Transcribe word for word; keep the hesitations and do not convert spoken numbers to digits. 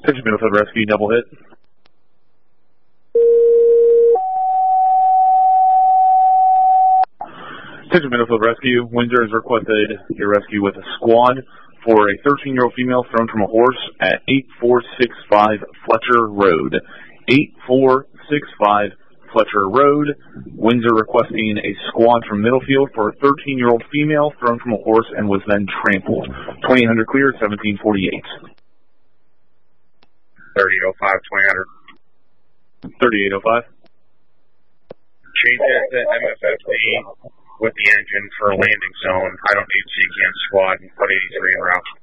Attention Middlefield Rescue, double hit. Attention Middlefield Rescue, Windsor has requested your rescue with a squad for a thirteen-year-old female thrown from a horse at eight four six five Fletcher Road. eight four six five Fletcher Road. Windsor requesting a squad from Middlefield for a thirteen-year-old female thrown from a horse and was then trampled. twenty hundred clear, seventeen forty-eight. thirty-eight oh five, twenty hundred. thirty-eight oh five. Change it to M F F D with the engine for a landing zone. I don't need C C M squad and put eighty-three en route.